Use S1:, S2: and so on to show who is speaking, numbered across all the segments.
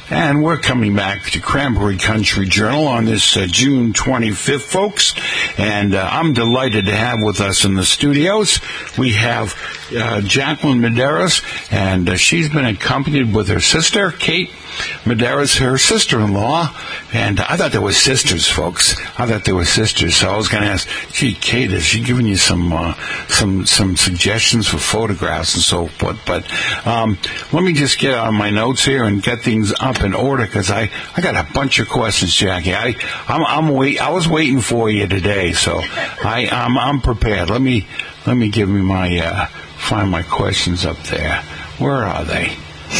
S1: And we're coming back to Cranberry Country Journal on this June 25th, folks. And I'm delighted to have with us in the studios, we have Jacqueline Medeiros, and she's been accompanied with her sister, Kate Medeiros, her sister-in-law. And I thought they were sisters, folks. I thought they were sisters. So I was going to ask, gee, Kate, has she given you some suggestions for photographs and so forth? But let me just get on my notes here and get things up in order, because I got a bunch of questions, Jackie. I was waiting for you today, so I'm prepared. Let me give me my find my questions up there. Where are they?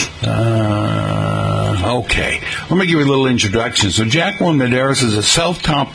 S1: Okay. Let me give you a little introduction. So Jacqueline Medeiros is a self-taught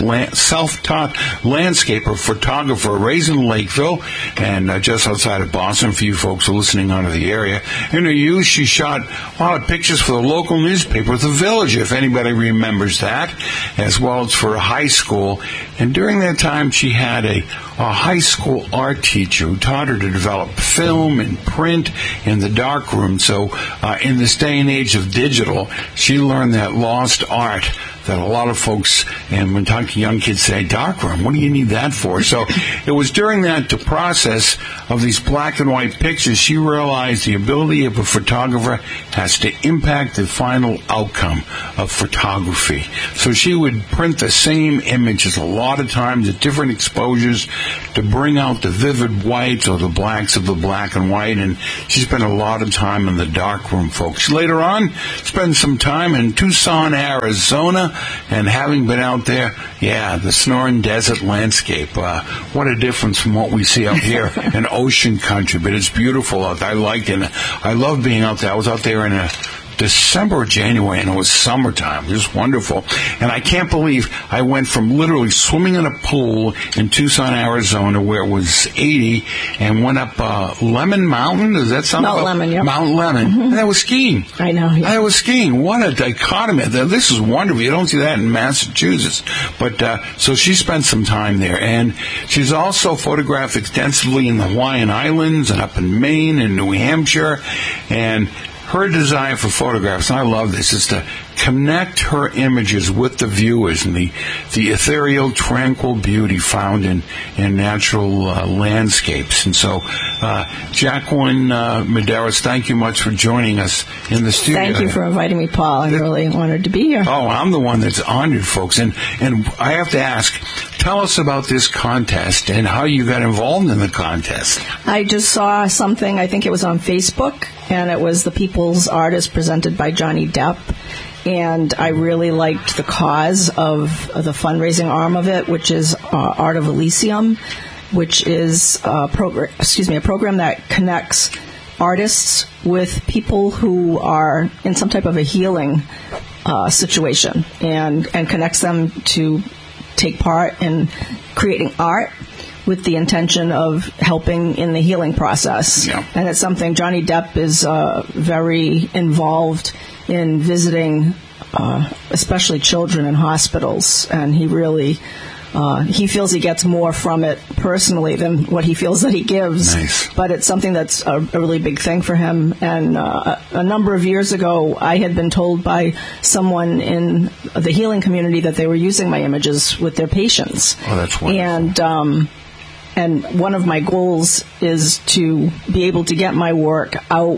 S1: landscaper, photographer, raised in Lakeville, and just outside of Boston, for you folks who are listening out of the area. In her youth, she shot a lot of pictures for the local newspaper, The Village, if anybody remembers that, as well as for a high school. And during that time, she had a high school art teacher who taught her to develop film and print in the darkroom. So in this day and age of digital, she learned that lost art that a lot of folks, and when talking to young kids, say, darkroom, what do you need that for? So it was during that process of these black and white pictures, she realized the ability of a photographer has to impact the final outcome of photography. So she would print the same images a lot of times at different exposures to bring out the vivid whites or the blacks of the black and white, and she spent a lot of time in the darkroom, folks. Later on, spent some time in Tucson, Arizona, and having been out there, the Sonoran Desert landscape, what a difference from what we see out here in ocean country, but it's beautiful out there. I liked it. I love being out there. I was out there in December or January, and it was summertime. It was wonderful. And I can't believe I went from literally swimming in a pool in Tucson, Arizona, where it was 80, and went up Lemon Mountain. Does that sound
S2: Mount Lemon, yep.
S1: Mount Lemon. Mm-hmm. And I was skiing.
S2: I know. Yeah.
S1: I was skiing. What a dichotomy. This is wonderful. You don't see that in Massachusetts. But so she spent some time there. And she's also photographed extensively in the Hawaiian Islands and up in Maine and New Hampshire. And her desire for photographs, and I love this, is to connect her images with the viewers and the ethereal, tranquil beauty found in natural landscapes. And so, Jacqueline Medeiros, thank you much for joining us in the studio.
S2: Thank you for inviting me, Paul. I'm really honored to be here.
S1: Oh, I'm the one that's honored, folks. And I have to ask, tell us about this contest and how you got involved in the contest.
S2: I just saw something, I think it was on Facebook, and it was the People's Artist presented by Johnny Depp. And I really liked the cause of the fundraising arm of it, which is Art of Elysium, which is a program that connects artists with people who are in some type of a healing situation, and connects them to take part in creating art with the intention of helping in the healing process.
S1: Yeah.
S2: And it's something Johnny Depp is very involved in visiting, especially children in hospitals, and he really he feels he gets more from it personally than what he feels that he gives.
S1: Nice.
S2: But it's something that's a really big thing for him. And a number of years ago, I had been told by someone in the healing community that they were using my images with their patients.
S1: Oh, that's wonderful.
S2: And one of my goals is to be able to get my work out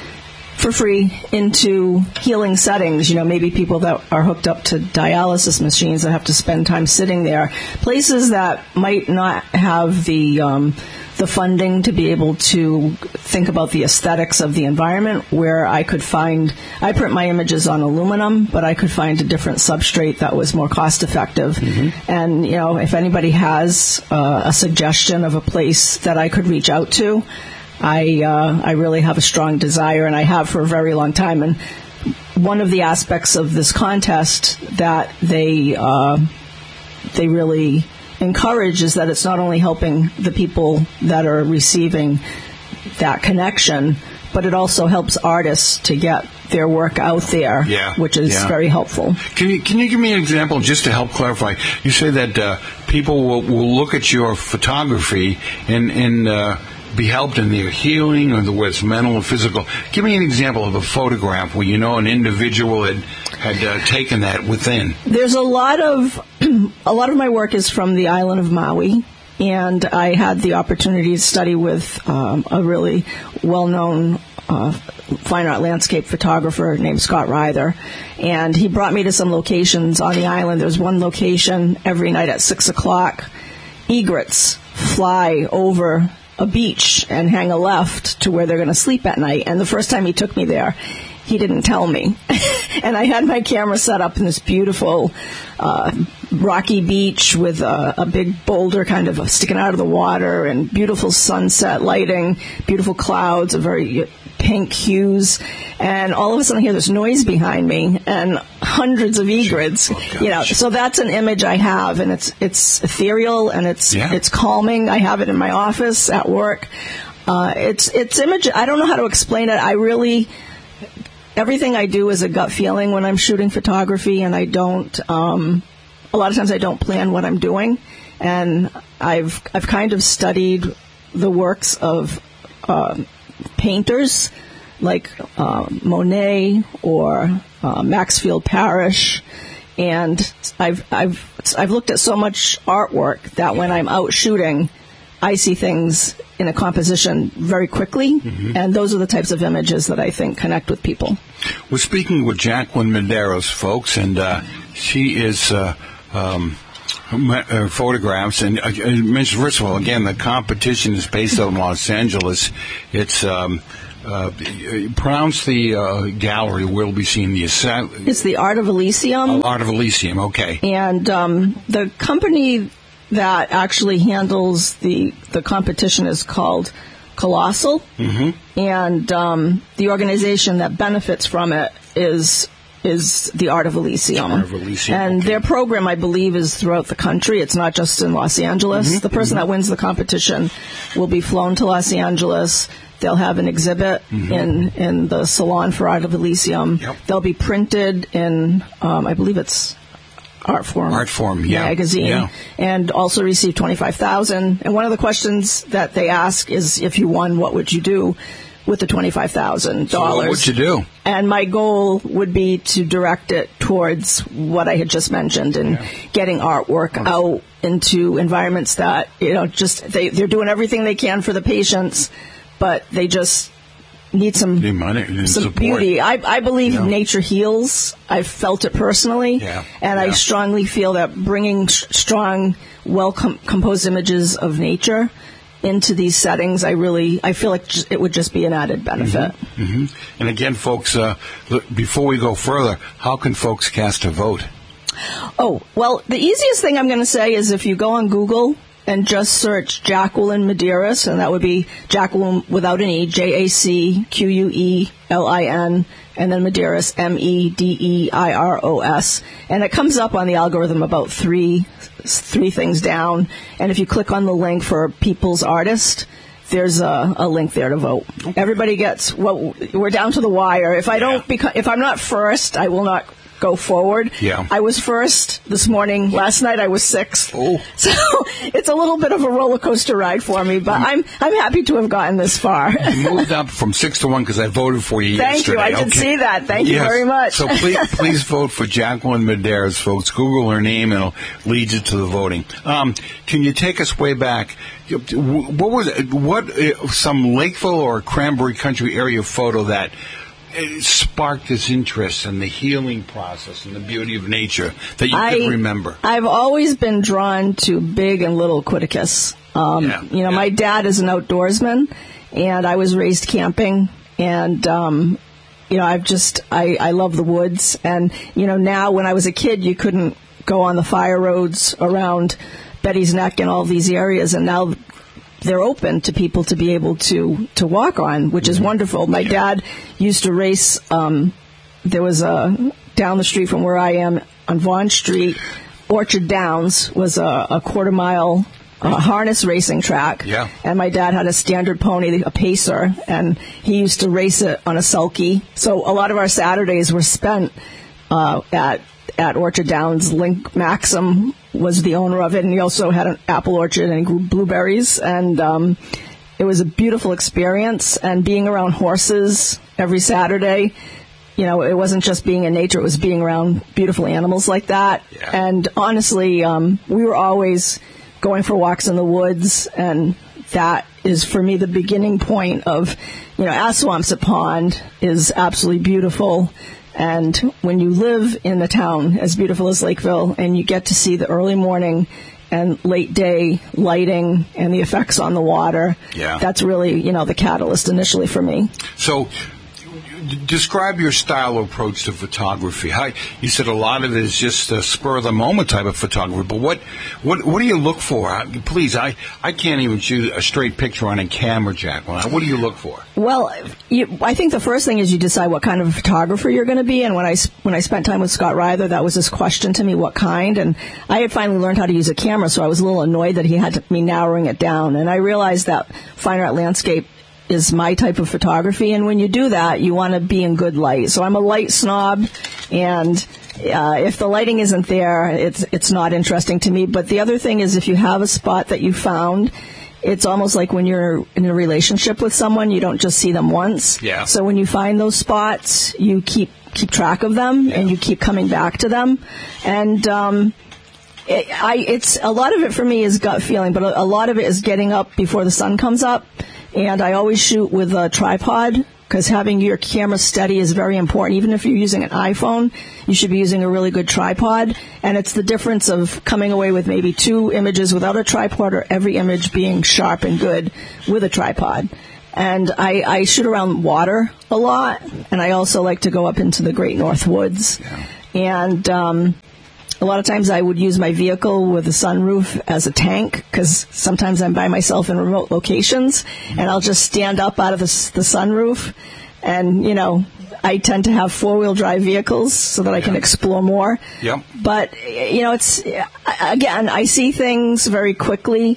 S2: for free into healing settings. You know, maybe people that are hooked up to dialysis machines that have to spend time sitting there. Places that might not have the funding to be able to think about the aesthetics of the environment, where I print my images on aluminum, but I could find a different substrate that was more cost effective. Mm-hmm. And, you know, if anybody has a suggestion of a place that I could reach out to, I really have a strong desire, and I have for a very long time. And one of the aspects of this contest that they really encourage is that it's not only helping the people that are receiving that connection, but it also helps artists to get their work out there, which is very helpful.
S1: Can you give me an example just to help clarify? You say that people will look at your photography and be helped in their healing, or whether it's mental or physical. Give me an example of a photograph where an individual had taken that within.
S2: There's a lot of my work is from the island of Maui, and I had the opportunity to study with a really well-known fine art landscape photographer named Scott Ryther, and he brought me to some locations on the island. There's one location every night at 6 o'clock. Egrets fly over a beach and hang a left to where they're going to sleep at night. And the first time he took me there, he didn't tell me. And I had my camera set up in this beautiful rocky beach with a big boulder kind of sticking out of the water, and beautiful sunset lighting, beautiful clouds, a very pink hues, and all of a sudden I hear this noise behind me and hundreds of egrets. So that's an image I have, and it's ethereal, and it's calming. I have it in my office at work. It's image. I don't know how to explain it. Everything I do is a gut feeling when I'm shooting photography, and I don't. A lot of times I don't plan what I'm doing, and I've kind of studied the works of painters like Monet or Maxfield Parrish, and I've looked at so much artwork that when I'm out shooting, I see things in a composition very quickly, and those are the types of images that I think connect with people.
S1: We're speaking with Jacqueline Medeiros, folks, and she is photographs. And I mentioned, first of all, again, the competition is based out in Los Angeles. It's pronounce the gallery we'll be seeing the.
S2: It's the Art of Elysium.
S1: Art of Elysium, okay.
S2: And the company that actually handles the competition is called Colossal, and the organization that benefits from it is the Art of Elysium.
S1: Art of Elysium,
S2: and
S1: okay.
S2: Their program, I believe, is throughout the country. It's not just in Los Angeles. The person that wins the competition will be flown to Los Angeles. They'll have an exhibit in the Salon for Art of Elysium.
S1: Yep.
S2: They'll be printed in, I believe it's Artform magazine, and also receive $25,000. And one of the questions that they ask is, if you won, what would you do with the $25,000?
S1: So what would you do?
S2: And my goal would be to direct it towards what I had just mentioned, and getting artwork out into environments that they're doing everything they can for the patients, but they just need some beauty. I believe nature heals. I've felt it personally, and I strongly feel that bringing strong, well-composed images of nature into these settings, I feel like it would just be an added benefit.
S1: And again, folks, before we go further, how can folks cast a vote?
S2: Oh, well, the easiest thing I'm going to say is if you go on Google and just search Jacqueline Medeiros, and that would be Jacqueline without an E, Jacqueulin, and then Medeiros, Medeiros, and it comes up on the algorithm about three things down, and if you click on the link for People's Artist, there's a link there to vote. Everybody gets we're down to the wire. If I'm not first, I will not go forward. I was first this morning. Last night I was sixth. So it's a little bit of a roller coaster ride for me, but I'm happy to have gotten this far.
S1: You moved up from 6 to 1 because I voted for you yesterday.
S2: Thank you. I did see that. Thank you very much.
S1: So please vote for Jacqueline Medeiros, folks. Google her name and it'll lead you to the voting. Can you take us way back? What some Lakeville or Cranberry Country area photo that sparked this interest in the healing process and the beauty of nature that you could remember? I've
S2: always been drawn to big and little Quiticus. My dad is an outdoorsman, and I was raised camping, and I love the woods. And now when I was a kid, you couldn't go on the fire roads around Betty's Neck and all these areas, and now they're open to people to be able to walk on, which is wonderful. My dad used to race. There was down the street from where I am on Vaughan Street, Orchard Downs was a quarter-mile harness racing track. And my dad had a standard pony, a pacer, and he used to race it on a sulky. So a lot of our Saturdays were spent at Orchard Downs. Link Maxim was the owner of it, and he also had an apple orchard and he grew blueberries. And it was a beautiful experience, and being around horses every Saturday, you know, it wasn't just being in nature, it was being around beautiful animals like that.
S1: Yeah.
S2: And honestly, we were always going for walks in the woods, and that is, for me, the beginning point of, you know, Assawamsett Pond is absolutely beautiful. And when you live in a town as beautiful as Lakeville, and you get to see the early morning and late day lighting and the effects on the water, that's really, you know, the catalyst initially for me.
S1: So, describe your style or approach to photography. You said a lot of it is just a spur of the moment type of photography, but what do you look for? Please, I can't even shoot a straight picture on a camera, Jacqueline. What do you look for?
S2: Well, I think the first thing is you decide what kind of a photographer you're going to be. And when I spent time with Scott Reither, that was his question to me, what kind? And I had finally learned how to use a camera, so I was a little annoyed that he had me narrowing it down. And I realized that fine art landscape is my type of photography, and when you do that, you want to be in good light. So I'm a light snob, and if the lighting isn't there, it's not interesting to me. But the other thing is, if you have a spot that you found, it's almost like when you're in a relationship with someone, you don't just see them once.
S1: Yeah.
S2: So when you find those spots, you keep track of them, and you keep coming back to them. And it's a lot of it for me is gut feeling, but a lot of it is getting up before the sun comes up. And I always shoot with a tripod, because having your camera steady is very important. Even if you're using an iPhone, you should be using a really good tripod. And it's the difference of coming away with maybe 2 images without a tripod, or every image being sharp and good with a tripod. And I shoot around water a lot, and I also like to go up into the Great North Woods. Yeah. And a lot of times I would use my vehicle with a sunroof as a tank, because sometimes I'm by myself in remote locations, and I'll just stand up out of the sunroof. And, you know, I tend to have 4-wheel drive vehicles so that I can explore more.
S1: Yep.
S2: But, you know, again, I see things very quickly.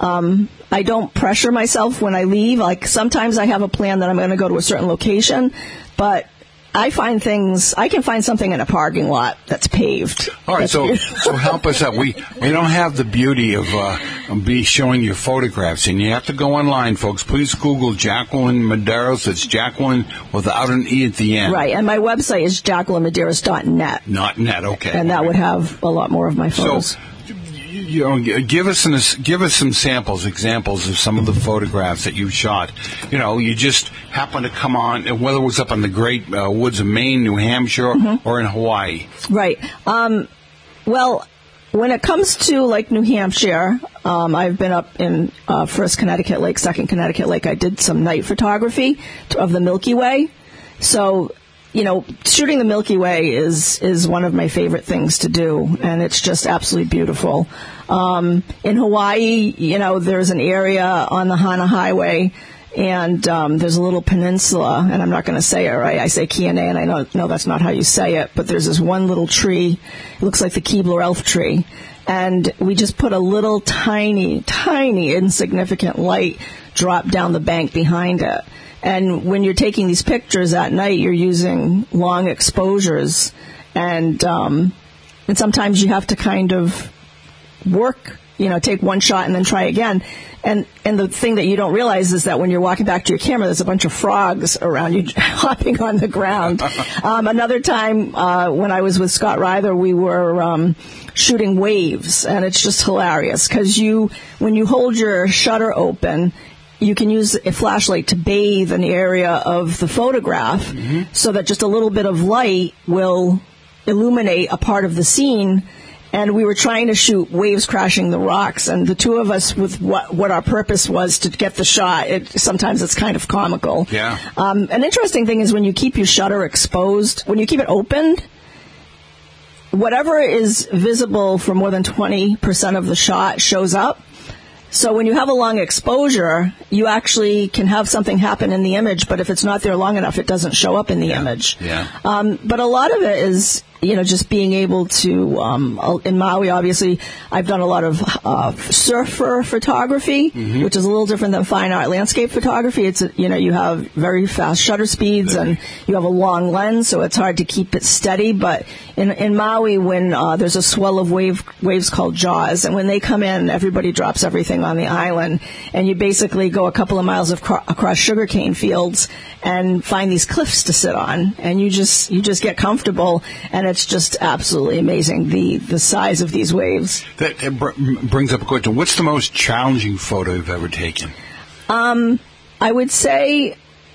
S2: I don't pressure myself when I leave. Like, sometimes I have a plan that I'm going to go to a certain location, but I can find something in a parking lot that's paved.
S1: All right, so help us out. We don't have the beauty of showing you photographs, and you have to go online, folks. Please Google Jacqueline Medeiros. It's Jacqueline without an E at the end.
S2: Right, and my website is jacquelinemedeiros.net.
S1: Not net, okay.
S2: And that would have a lot more of my photos.
S1: So, you know, give us some examples of some of the photographs that you shot. You know, you just happened to come on, whether it was up in the great woods of Maine, New Hampshire, or in Hawaii.
S2: Right. Well, when it comes to, like, New Hampshire, I've been up in First Connecticut Lake, Second Connecticut Lake. I did some night photography of the Milky Way. So, you know, shooting the Milky Way is one of my favorite things to do, and it's just absolutely beautiful. In Hawaii, you know, there's an area on the Hana Highway, and there's a little peninsula, and I'm not going to say it right. I say Kiane, and I know that's not how you say it, but there's this one little tree. It looks like the Keebler elf tree. And we just put a little tiny, tiny, insignificant light drop down the bank behind it. And when you're taking these pictures at night, you're using long exposures, and sometimes you have to kind of work, you know, take one shot and then try again. And the thing that you don't realize is that when you're walking back to your camera, there's a bunch of frogs around you hopping on the ground. Another time when I was with Scott Reither, we were shooting waves, and it's just hilarious because when you hold your shutter open, you can use a flashlight to bathe an area of the photograph so that just a little bit of light will illuminate a part of the scene. And we were trying to shoot waves crashing the rocks, and the two of us, with what our purpose was to get the shot, sometimes it's kind of comical.
S1: Yeah.
S2: An interesting thing is when you keep your shutter exposed, when you keep it opened, whatever is visible for more than 20% of the shot shows up. So when you have a long exposure, you actually can have something happen in the image, but if it's not there long enough, it doesn't show up in the image.
S1: Yeah.
S2: But a lot of it is just being able to, in Maui, obviously, I've done a lot of surfer photography, which is a little different than fine art landscape photography. It's, you have very fast shutter speeds and you have a long lens, so it's hard to keep it steady. But in Maui, when there's a swell of waves called jaws, and when they come in, everybody drops everything on the island, and you basically go a couple of miles across sugarcane fields and find these cliffs to sit on, and you just get comfortable, and it's just absolutely amazing, the size of these waves.
S1: That brings up a question. What's the most challenging photo you've ever taken?
S2: I would say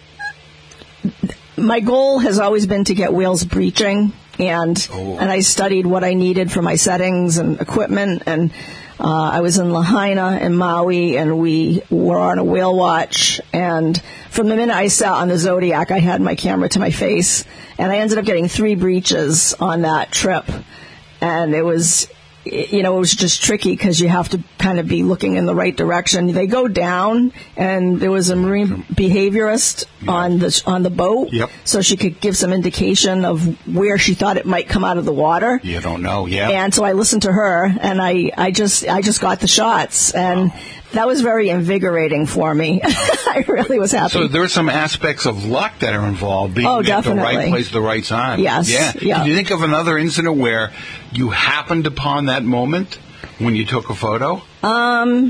S2: my goal has always been to get whales breaching, and I studied what I needed for my settings and equipment, and I was in Lahaina in Maui, and we were on a whale watch, and from the minute I sat on the Zodiac, I had my camera to my face, and I ended up getting 3 breaches on that trip, and it was just tricky because you have to kind of be looking in the right direction. They go down, and there was a marine behaviorist on the boat, so she could give some indication of where she thought it might come out of the water.
S1: You don't know,
S2: And so I listened to her, and I just got the shots, and that was very invigorating for me. I really was happy.
S1: So there are some aspects of luck that are involved, being at the right place at the right time.
S2: Yes.
S1: Yeah. Can you think of another incident where you happened upon that moment when you took a photo?
S2: I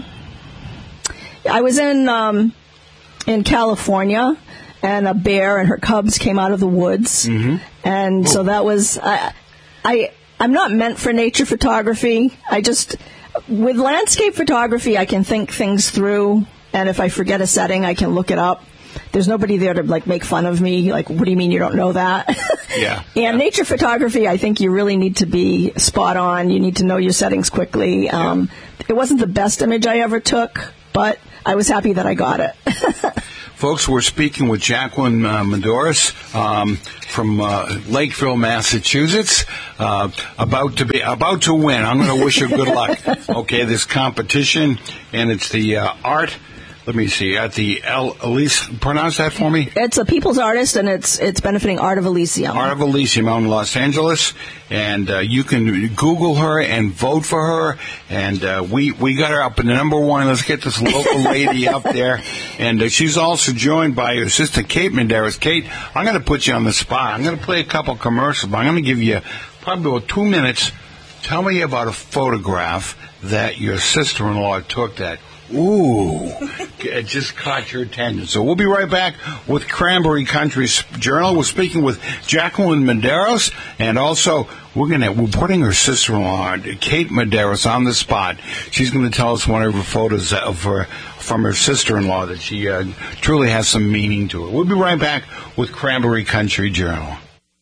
S2: was in California, and a bear and her cubs came out of the woods, and so that was I'm not meant for nature photography. With landscape photography, I can think things through, and if I forget a setting, I can look it up. There's nobody there to make fun of me. What do you mean you don't know that? And nature photography, I think you really need to be spot on. You need to know your settings quickly. It wasn't the best image I ever took, but I was happy that I got it.
S1: Folks, we're speaking with Jacqueline Medeiros from Lakeville, Massachusetts, about to win. I'm going to wish her good luck. Okay, this competition, and it's the art. Let me see. At the Elise, pronounce that for me.
S2: It's a people's artist, and it's benefiting Art of Elysium.
S1: Art of Elysium out in Los Angeles, and you can Google her and vote for her. And we got her up in the number 1. Let's get this local lady up there. And she's also joined by her sister Kate Medeiros. Kate, I'm going to put you on the spot. I'm going to play a couple commercials, but I'm going to give you probably about 2 minutes. Tell me about a photograph that your sister-in-law took that. Ooh, it just caught your attention. So we'll be right back with Cranberry Country Journal. We're speaking with Jacqueline Medeiros, and also we're putting her sister-in-law, Kate Medeiros, on the spot. She's going to tell us one of her photos from her sister-in-law that she truly has some meaning to it. We'll be right back with Cranberry Country Journal.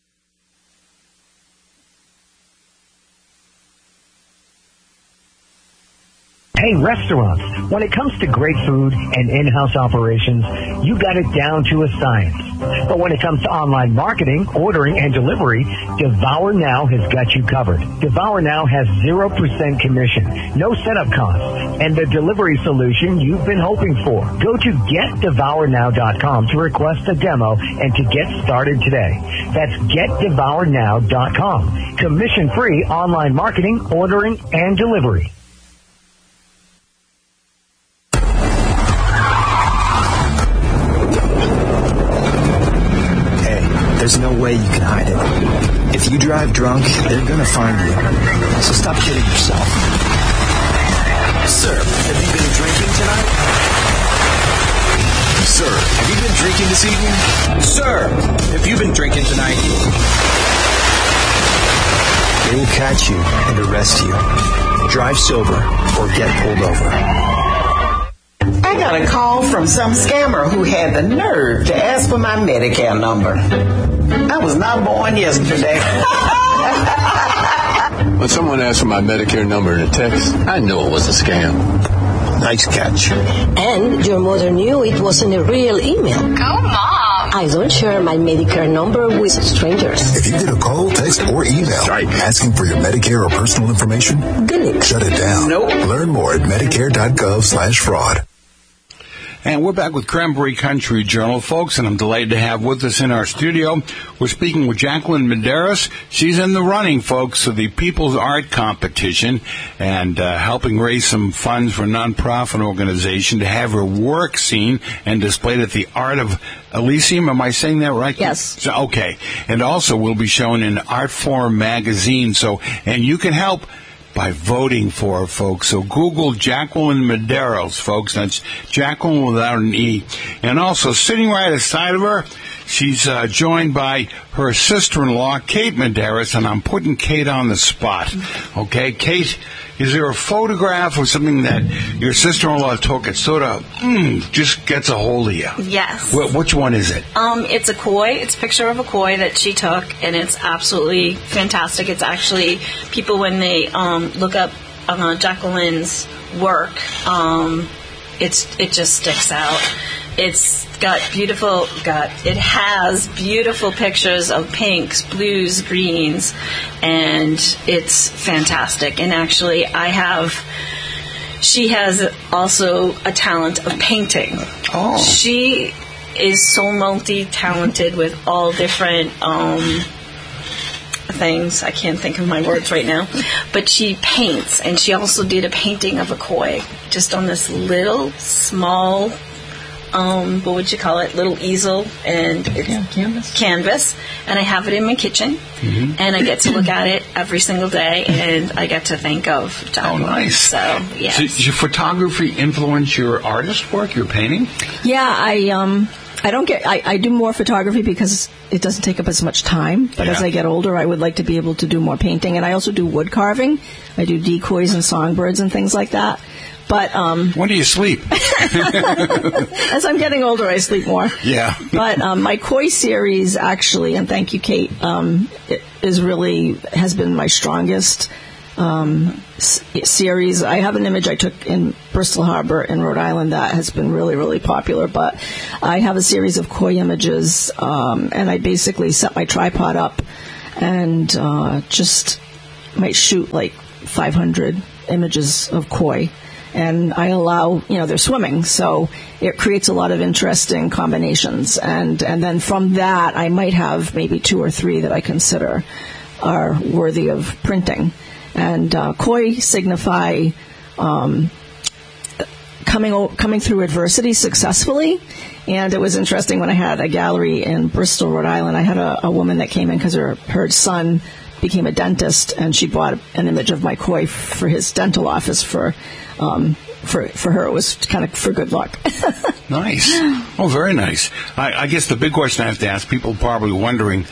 S3: Hey, restaurants, when it comes to great food and in-house operations, you got it down to a science. But when it comes to online marketing, ordering, and delivery, Devour Now has got you covered. Devour Now has 0% commission, no setup costs, and the delivery solution you've been hoping for. Go to GetDevourNow.com to request a demo and to get started today. That's GetDevourNow.com. Commission-free online marketing, ordering, and delivery.
S4: There's no way you can hide it. If you drive drunk, they're gonna find you. So stop kidding yourself. Sir, have you been drinking tonight? Sir, have you been drinking this evening? Sir, have you been drinking tonight? They will catch you and arrest you. Drive sober or get pulled over.
S5: I got a call from some scammer who had the nerve to ask for my Medicare number. I was not born yesterday.
S6: When someone asked for my Medicare number in a text, I knew it was a scam.
S4: Nice catch.
S7: And your mother knew it wasn't a real email.
S8: Go, Mom!
S7: I don't share my Medicare number with strangers.
S9: If you get a call, text, or email asking for your Medicare or personal information,
S7: Good.
S9: Shut it down.
S5: Nope.
S9: Learn more at Medicare.gov/fraud.
S1: And we're back with Cranberry Country Journal, folks, and I'm delighted to have with us in our studio. We're speaking with Jacqueline Medeiros. She's in the running, folks, of the People's Art Competition and helping raise some funds for a nonprofit organization to have her work seen and displayed at the Art of Elysium. Am I saying that right?
S2: Yes.
S1: Okay. And also will be shown in Artforum magazine. And you can help by voting for her, folks. So Google Jacqueline Medeiros, folks. That's Jacqueline without an E. And also, sitting right aside of her, she's joined by her sister-in-law, Kate Medeiros, and I'm putting Kate on the spot. Okay, Kate, is there a photograph or something that your sister-in-law took that sort of just gets a hold of you?
S8: Yes.
S1: Which one is it?
S8: It's a koi. It's a picture of a koi that she took, and it's absolutely fantastic. It's actually, people, when they look up Jacqueline's work, it just sticks out. It has beautiful pictures of pinks, blues, greens, and it's fantastic. And actually, she has also a talent of painting.
S1: Oh.
S8: She is so multi-talented with all different things. I can't think of my words right now. But she paints, and she also did a painting of a koi, just on this little, small, what would you call it? Little easel and canvas. And I have it in my kitchen, and I get to look at it every single day, and I get to think of Jacqueline.
S1: Oh, nice.
S8: So, yes.
S1: So, does your photography influence your artist work, your painting?
S2: Yeah, I do more photography because it doesn't take up as much time. But as I get older, I would like to be able to do more painting. And I also do wood carving. I do decoys and songbirds and things like that. But
S1: when do you sleep?
S2: As I'm getting older, I sleep more.
S1: Yeah.
S2: But my koi series, actually, and thank you, Kate, has been my strongest series. I have an image I took in Bristol Harbor in Rhode Island that has been really, really popular. But I have a series of koi images, and I basically set my tripod up and just might shoot like 500 images of koi. And I allow, they're swimming, so it creates a lot of interesting combinations. And then from that, I might have maybe 2 or 3 that I consider are worthy of printing. And koi signify coming through adversity successfully. And it was interesting when I had a gallery in Bristol, Rhode Island. I had a woman that came in because her son became a dentist, and she bought an image of my koi for his dental office for her. It was kind of for good luck.
S1: Nice. Oh, very nice. I guess the big question I have to ask, people probably wondering,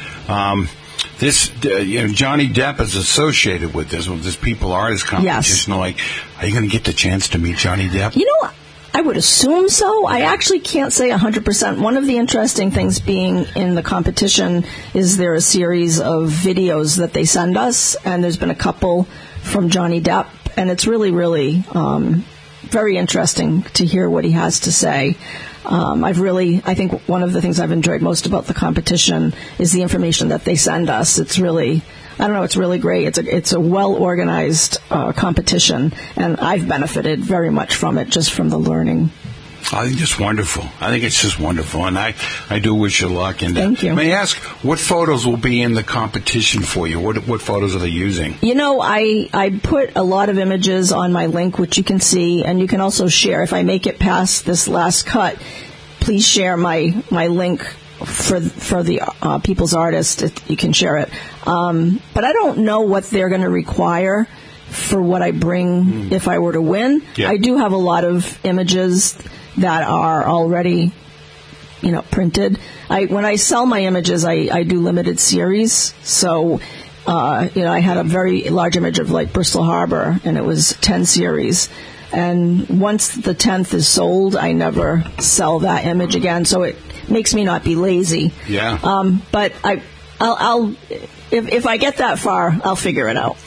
S1: Johnny Depp is associated with this People Artist Competition.
S2: Yes.
S1: Like, are you going to get the chance to meet Johnny Depp?
S2: I would assume so. I actually can't say 100%. One of the interesting things being in the competition is there a series of videos that they send us, and there's been a couple from Johnny Depp, and it's really, really very interesting to hear what he has to say. I think one of the things I've enjoyed most about the competition is the information that they send us. It's really, it's really great. It's a well-organized competition, and I've benefited very much from it, just from the learning.
S1: I think it's wonderful. I think it's just wonderful, and I do wish you luck. And
S2: thank you.
S1: May I ask, what photos will be in the competition for you? What photos are they using?
S2: I put a lot of images on my link, which you can see, and you can also share. If I make it past this last cut, please share my link for the People's Artist. You can share it. But I don't know what they're going to require for what I bring if I were to win. Yeah. I do have a lot of images that are already, printed. When I sell my images, I do limited series. So, I had a very large image of like Bristol Harbor, and it was 10 series. And once the 10th is sold, I never sell that image again. So it makes me not be lazy.
S1: Yeah.
S2: But I'll if I get that far, I'll figure it out.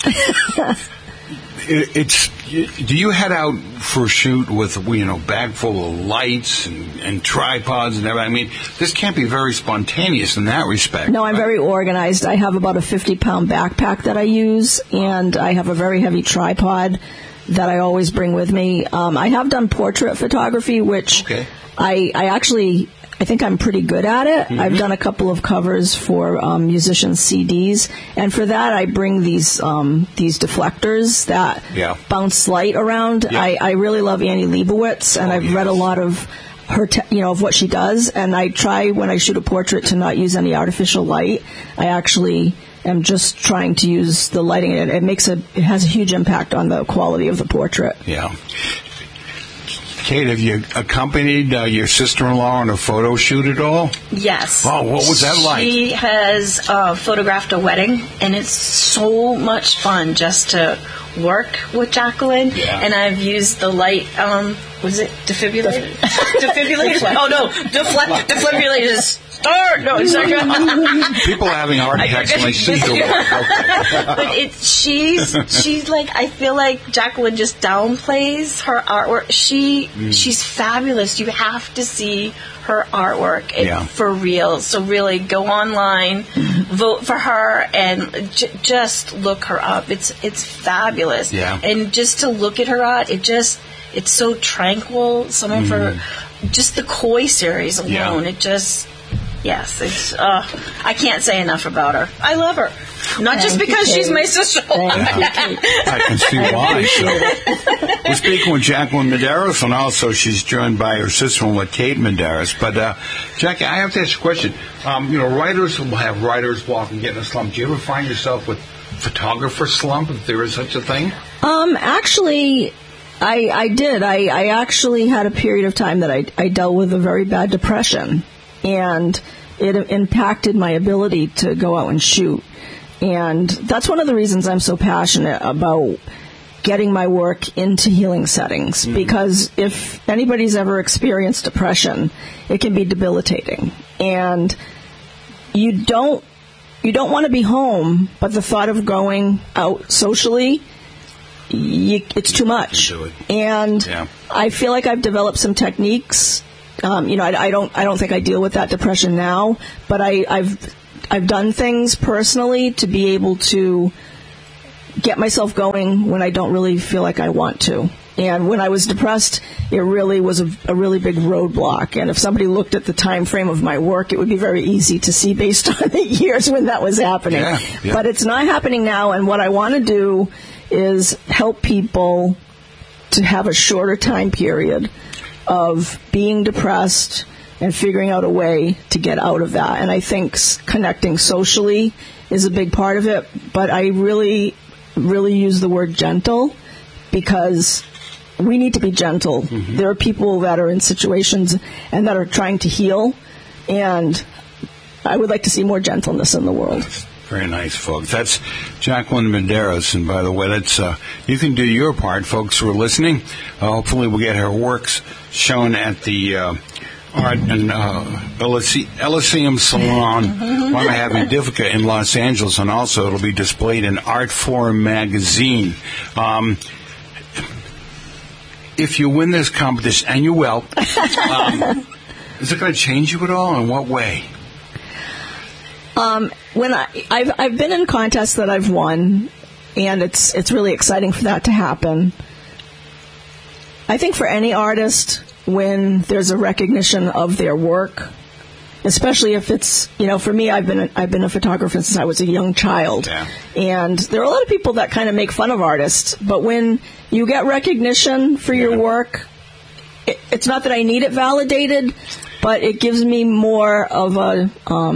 S1: Do you head out for a shoot with bag full of lights and tripods and everything? I mean, this can't be very spontaneous in that respect.
S2: No, I'm very organized. I have about a 50-pound backpack that I use, and I have a very heavy tripod that I always bring with me. I have done portrait photography, which I think I'm pretty good at it. Mm-hmm. I've done a couple of covers for musicians' CDs, and for that I bring these deflectors that bounce light around. Yeah. I really love Annie Leibovitz, and I've read a lot of her, of what she does. And I try when I shoot a portrait to not use any artificial light. I actually am just trying to use the lighting. It has a huge impact on the quality of the portrait.
S1: Yeah. Kate, have you accompanied your sister-in-law on a photo shoot at all?
S8: Yes.
S1: Oh, what was that like?
S8: She has photographed a wedding, and it's so much fun just to work with Jacqueline. Yeah. And I've used the light, was it defibrillator? Defibrillator? Oh, no, defibrillators. No, it's not.
S1: People are having heart attacks when they see the work.
S8: But she's like, I feel like Jacqueline just downplays her artwork. She's fabulous. You have to see her artwork for real. So really, go online, vote for her, and just look her up. It's fabulous. Yeah. And just to look at her art, it's so tranquil. Some of her, just the Koi series alone, it just. Yes, it's. I can't say enough about her. I love her, not just because she's my sister.
S1: I can see why. So. We're speaking with Jacqueline Medeiros, and also she's joined by her sister-in-law, Kate Medeiros. But Jackie, I have to ask a question. Writers will have writer's block and get in a slump. Do you ever find yourself with photographer slump, if there is such a thing?
S2: Actually. I did. I actually had a period of time that I dealt with a very bad depression. And it impacted my ability to go out and shoot. And that's one of the reasons I'm so passionate about getting my work into healing settings. Mm-hmm. Because if anybody's ever experienced depression, it can be debilitating. And you don't want to be home, but the thought of going out socially, it's too much. And I feel like I've developed some techniques. I don't think I deal with that depression now, but I've done things personally to be able to get myself going when I don't really feel like I want to. And when I was depressed, it really was a really big roadblock. And if somebody looked at the time frame of my work, it would be very easy to see based on the years when that was happening. Yeah. But it's not happening now, and what I want to do is help people to have a shorter time period of being depressed and figuring out a way to get out of that. And I think connecting socially is a big part of it, but I really, really use the word gentle because we need to be gentle. Mm-hmm. There are people that are in situations and that are trying to heal, and I would like to see more gentleness in the world.
S1: Very nice, folks. That's Jacqueline Medeiros, and by the way, that's you can do your part, folks who are listening. Hopefully, we'll get her works shown at the Art and Elysium Salon while I have Edifica in Los Angeles, and also it'll be displayed in Art Forum magazine. If you win this competition, and you will, is it going to change you at all? In what way?
S2: When I've been in contests that I've won, and it's really exciting for that to happen. I think for any artist, when there's a recognition of their work, especially if it's, for me, I've been a photographer since I was a young child, and there are a lot of people that kind of make fun of artists, but when you get recognition for your work, it's not that I need it validated, but it gives me more of a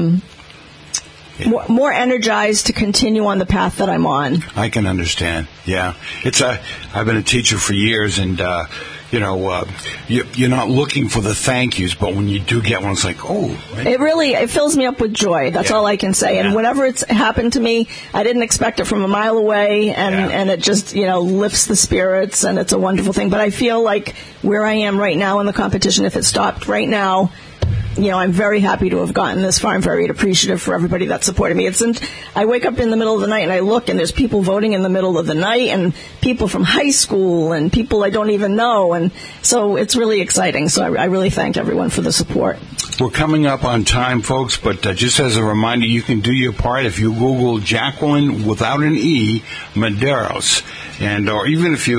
S2: more energized to continue on the path that I'm on.
S1: I can understand. Yeah, I've been a teacher for years, and you're not looking for the thank yous, but when you do get one, it's like, oh. Right?
S2: It fills me up with joy. That's all I can say. And whenever it's happened to me, I didn't expect it from a mile away, and it just lifts the spirits, and it's a wonderful thing. But I feel like where I am right now in the competition, if it stopped right now, I'm very happy to have gotten this far. I'm very appreciative for everybody that supported me. I wake up in the middle of the night and I look, and there's people voting in the middle of the night, and people from high school, and people I don't even know, and so it's really exciting. So I really thank everyone for the support.
S1: We're coming up on time, folks, but just as a reminder, you can do your part if you Google Jacqueline without an E, Medeiros, or even if you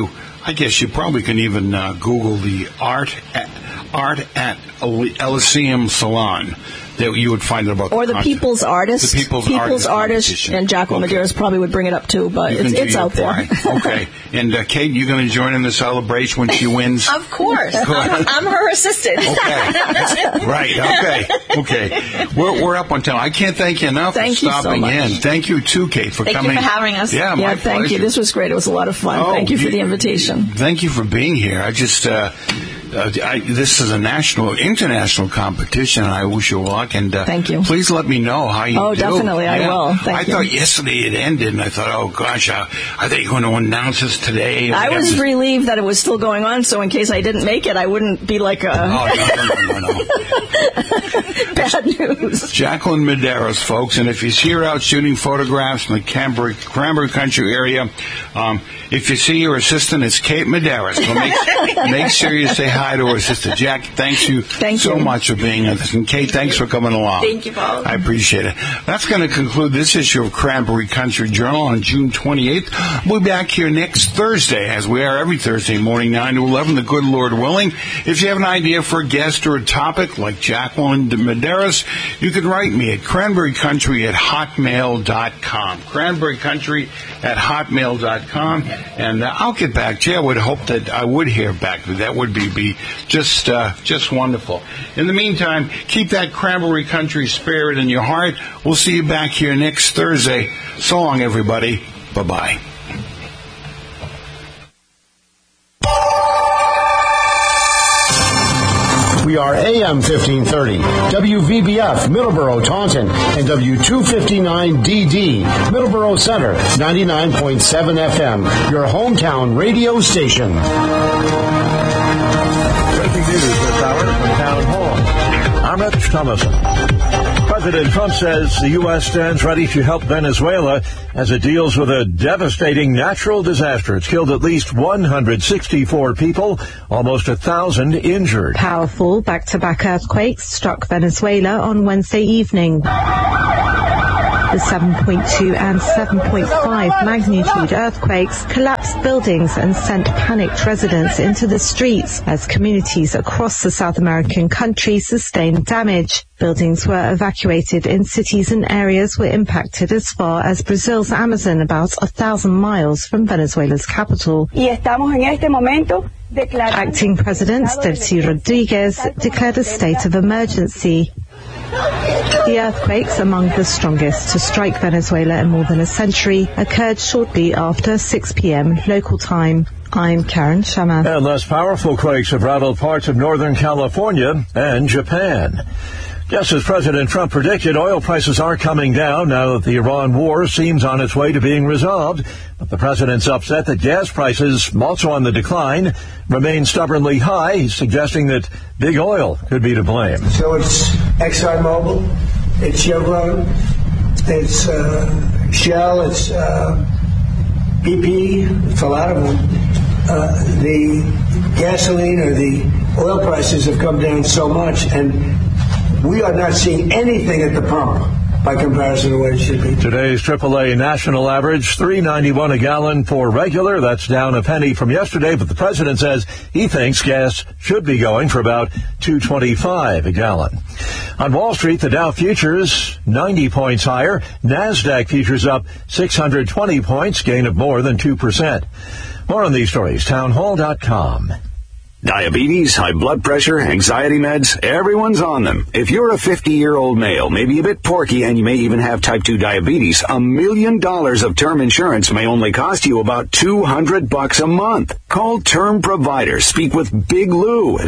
S1: I guess you probably can even Google the art at Elysium Salon. That you would find out about
S2: or the People's Artist.
S1: The People's Artist,
S2: and Jacqueline Medeiros probably would bring it up too, but it's out there.
S1: Okay. And Kate, you going to join in the celebration when she wins?
S8: Of course. I'm her assistant.
S1: Okay. Right. Okay. We're up on time. I can't thank you enough for stopping in. Thank you too, Kate, for coming.
S8: Thank you for having us.
S1: Yeah, my
S2: thank
S1: pleasure.
S2: you. This was great. It was a lot of fun. Thank you for the invitation.
S1: Thank you for being here. I just this is a international competition, and I wish you luck. And
S2: thank you.
S1: Please let me know how you do.
S2: Oh, definitely, I will.
S1: I thought yesterday it ended, and I thought, oh gosh, are they going to announce this today?
S2: I was relieved that it was still going on, so in case I didn't make it, I wouldn't be like a...
S1: Oh, no.
S2: Bad news.
S1: Jacqueline Medeiros, folks, and if you see her out shooting photographs in the Cranberry Country area, if you see your assistant, it's Kate Medeiros. So make sure you say hi to her sister. Jack, thank you so much for being with us. And Kate, thanks for coming along.
S8: Thank you, Paul.
S1: I appreciate it. That's going to conclude this issue of Cranberry Country Journal on June 28th. We'll be back here next Thursday, as we are every Thursday morning, 9 to 11, the good Lord willing. If you have an idea for a guest or a topic, like Jacqueline Medeiros, you can write me at cranberrycountry@hotmail.com. cranberrycountry@hotmail.com. And I'll get back to you. I would hope that I would hear back. That would be just wonderful. In the meantime, keep that Cranberry Country spirit in your heart. We'll see you back here next Thursday. So long, everybody. Bye-bye.
S10: We are AM 1530, WVBF, Middleborough, Taunton, and W259DD, Middleborough Center, 99.7 FM, your hometown radio station.
S11: Breaking news this hour from Town Hall. I'm Rich Thomason. President Trump says the U.S. stands ready to help Venezuela as it deals with a devastating natural disaster. It's killed at least 164 people, almost 1,000 injured.
S12: Powerful back-to-back earthquakes struck Venezuela on Wednesday evening. The 7.2 and 7.5 magnitude earthquakes collapsed buildings and sent panicked residents into the streets as communities across the South American country sustained damage. Buildings were evacuated in cities and areas were impacted as far as Brazil's Amazon, about 1,000 miles from Venezuela's capital. Acting President Delcy Rodriguez declared a state of emergency. The earthquakes, among the strongest to strike Venezuela in more than a century, occurred shortly after 6 p.m. local time. I'm Karen Shamma.
S11: And less powerful quakes have rattled parts of Northern California and Japan. Just as President Trump predicted, oil prices are coming down now that the Iran war seems on its way to being resolved. But the president's upset that gas prices, also on the decline, remain stubbornly high. He's suggesting that big oil could be to blame.
S13: So it's ExxonMobil, it's Chevron, it's Shell, it's BP, it's a lot of them. The gasoline or the oil prices have come down so much, and we are not seeing anything at the pump by comparison to what it should be.
S11: Today's AAA national average, $3.91 a gallon for regular. That's down a penny from yesterday, but the president says he thinks gas should be going for about $2.25 a gallon. On Wall Street, the Dow futures 90 points higher. NASDAQ futures up 620 points, gain of more than 2%. More on these stories, townhall.com.
S14: Diabetes, high blood pressure, anxiety meds, everyone's on them. If you're a 50-year-old male, maybe a bit porky, and you may even have type 2 diabetes, $1 million of term insurance may only cost you about $200 a month. Call Term Provider. Speak with Big Lou at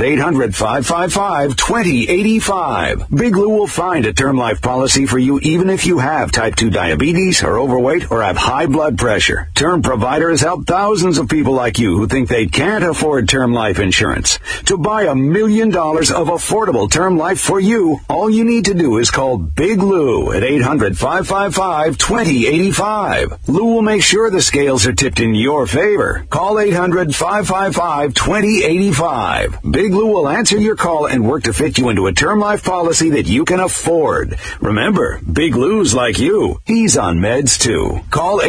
S14: 800-555-2085. Big Lou will find a term life policy for you even if you have type 2 diabetes, are overweight, or have high blood pressure. Term Provider has helped thousands of people like you who think they can't afford term life insurance. To buy $1 million of affordable term life for you, all you need to do is call Big Lou at 800-555-2085. Lou will make sure the scales are tipped in your favor. Call 800 800-555-2085. Big Lou will answer your call and work to fit you into a term life policy that you can afford. Remember, Big Lou's like you. He's on meds too. Call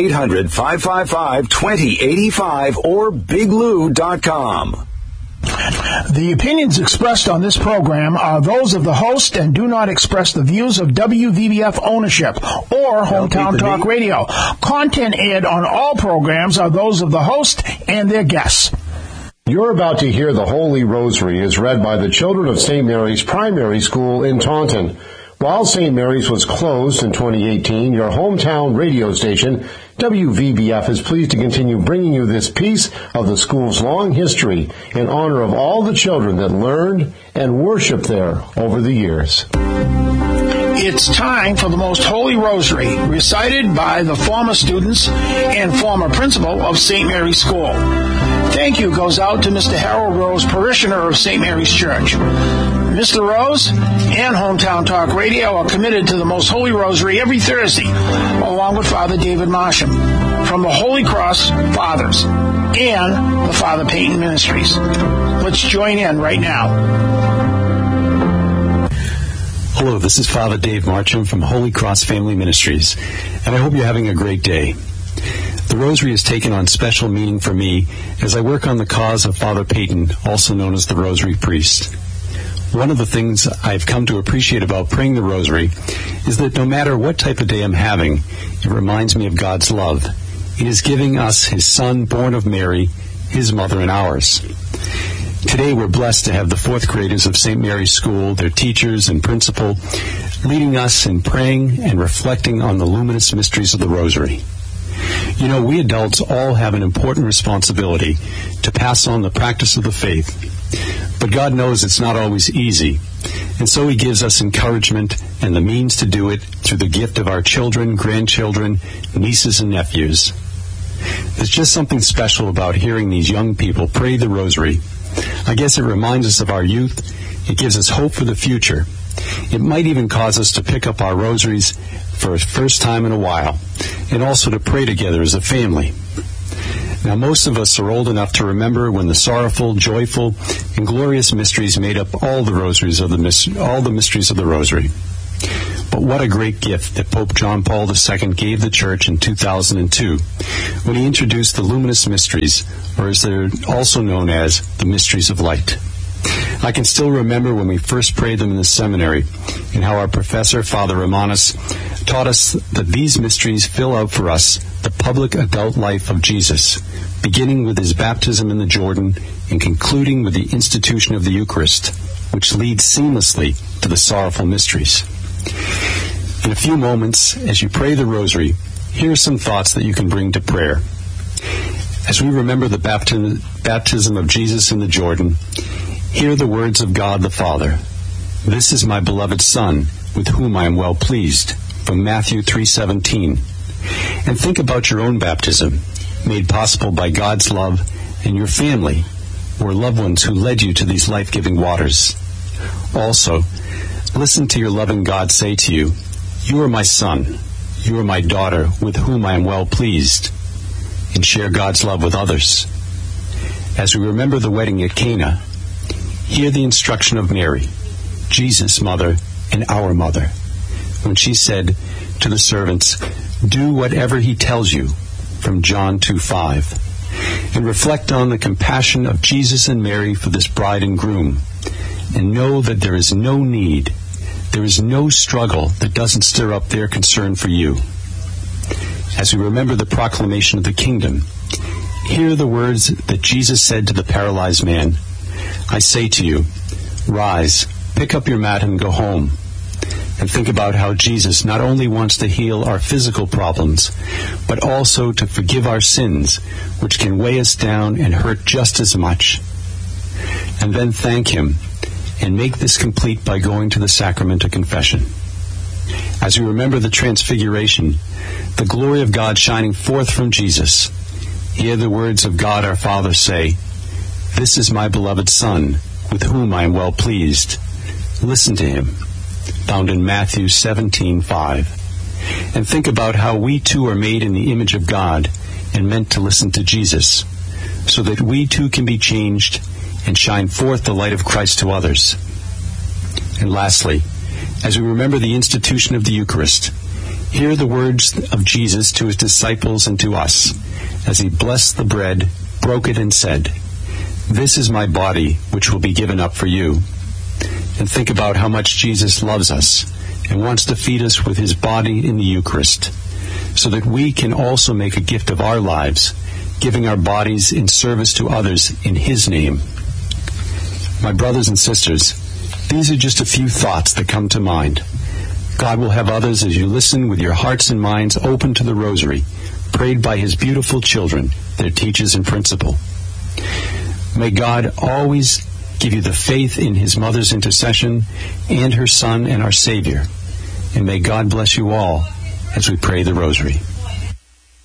S14: 800-555-2085 or biglou.com.
S15: The opinions expressed on this program are those of the host and do not express the views of WVBF ownership or Hometown Talk Radio. Content aired on all programs are those of the host and their guests.
S10: You're about to hear the Holy Rosary is read by the children of St. Mary's Primary School in Taunton. While St. Mary's was closed in 2018, your hometown radio station, WVBF, is pleased to continue bringing you this piece of the school's long history in honor of all the children that learned and worshiped there over the years.
S15: It's time for the Most Holy Rosary, recited by the former students and former principal of St. Mary's School. Thank you goes out to Mr. Harold Rose, parishioner of St. Mary's Church. Mr. Rose and Hometown Talk Radio are committed to the Most Holy Rosary every Thursday, along with Father David Marsham from the Holy Cross Fathers and the Father Peyton Ministries. Let's join in right now.
S16: Hello, this is Father Dave Marcham from Holy Cross Family Ministries, and I hope you're having a great day. The Rosary has taken on special meaning for me as I work on the cause of Father Peyton, also known as the Rosary Priest. One of the things I've come to appreciate about praying the Rosary is that no matter what type of day I'm having, it reminds me of God's love. It is giving us His Son, born of Mary, His mother and ours. Today we're blessed to have the fourth graders of St. Mary's School, their teachers and principal, leading us in praying and reflecting on the luminous mysteries of the Rosary. You know, we adults all have an important responsibility to pass on the practice of the faith. But God knows it's not always easy, and so He gives us encouragement and the means to do it through the gift of our children, grandchildren, nieces, and nephews. There's just something special about hearing these young people pray the Rosary. I guess it reminds us of our youth. It gives us hope for the future. It might even cause us to pick up our rosaries for the first time in a while, and also to pray together as a family. Now, most of us are old enough to remember when the sorrowful, joyful, and glorious mysteries made up all the mysteries of the Rosary. But what a great gift that Pope John Paul II gave the Church in 2002 when he introduced the luminous mysteries, or as they're also known as, the mysteries of light. I can still remember when we first prayed them in the seminary, and how our professor, Father Romanus, taught us that these mysteries fill out for us the public adult life of Jesus, beginning with His baptism in the Jordan and concluding with the institution of the Eucharist, which leads seamlessly to the sorrowful mysteries. In a few moments, as you pray the Rosary, here are some thoughts that you can bring to prayer. As we remember the baptism of Jesus in the Jordan, hear the words of God the Father. This is my beloved Son, with whom I am well pleased, from Matthew 3:17. And think about your own baptism, made possible by God's love, and your family, or loved ones who led you to these life-giving waters. Also, listen to your loving God say to you, "You are my son, you are my daughter, with whom I am well pleased," and share God's love with others. As we remember the wedding at Cana, hear the instruction of Mary, Jesus' mother and our mother, when she said to the servants, "Do whatever He tells you," from John 2:5, and reflect on the compassion of Jesus and Mary for this bride and groom, and know that there is no need, there is no struggle that doesn't stir up their concern for you. As we remember the proclamation of the kingdom, hear the words that Jesus said to the paralyzed man, "I say to you, rise, pick up your mat and go home." And think about how Jesus not only wants to heal our physical problems, but also to forgive our sins, which can weigh us down and hurt just as much. And then thank Him, and make this complete by going to the sacrament of confession. As we remember the Transfiguration, the glory of God shining forth from Jesus, hear the words of God our Father say, "This is my beloved Son, with whom I am well pleased. Listen to Him," found in Matthew 17:5. And think about how we too are made in the image of God and meant to listen to Jesus, so that we too can be changed and shine forth the light of Christ to others. And lastly, as we remember the institution of the Eucharist, hear the words of Jesus to his disciples and to us, as he blessed the bread, broke it, and said, "This is my body, which will be given up for you." And think about how much Jesus loves us and wants to feed us with his body in the Eucharist, so that we can also make a gift of our lives, giving our bodies in service to others in his name. My brothers and sisters, these are just a few thoughts that come to mind. God will have others as you listen with your hearts and minds open to the rosary, prayed by his beautiful children, their teachers and principal. May God always give you the faith in his mother's intercession and her Son and our Savior. And may God bless you all as we pray the rosary.